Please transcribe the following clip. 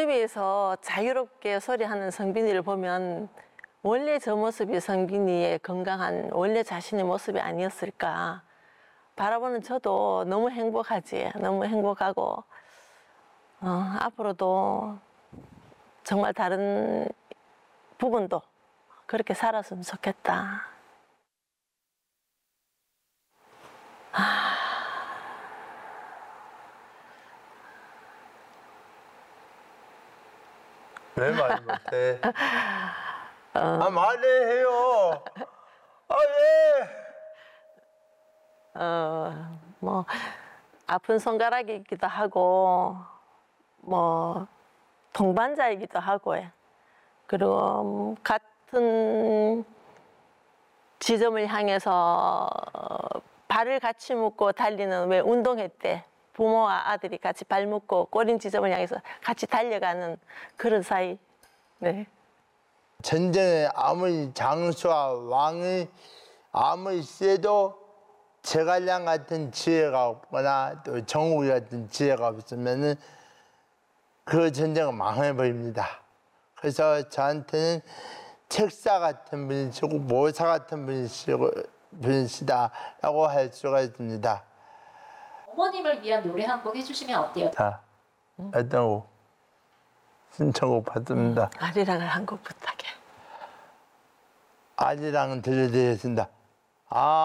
무대 위에서 자유롭게 소리하는 성빈이를 보면 원래 저 모습이 성빈이의 건강한 원래 자신의 모습이 아니었을까. 바라보는 저도 너무 행복하지. 너무 행복하고 앞으로도 정말 다른 부분도 그렇게 살았으면 좋겠다. 왜 말 못해? 말해요. 예. 뭐 아픈 손가락이기도 하고 뭐 동반자이기도 하고 그리고 같은 지점을 향해서 발을 같이 묶고 달리는 왜 운동회 때 부모와 아들이 같이 발 묶고 꼬린 지점을 향해서 같이 달려가는 그런 사이. 네. 전쟁에 아무리 장수와 왕이 아무리 세도 제갈량 같은 지혜가 없거나 또 정국이 같은 지혜가 없으면은 그 전쟁은 망해버립니다. 그래서 저한테는 책사 같은 분이시고 모사 같은 분이시다라고 할 수가 있습니다. 어머님을 위한 노래 한 곡 해주시면 어때요? 자, 어떤 곡? 신청곡 받습니다. 아리랑을 한 곡 부탁해. 아리랑은 들려드리겠습니다.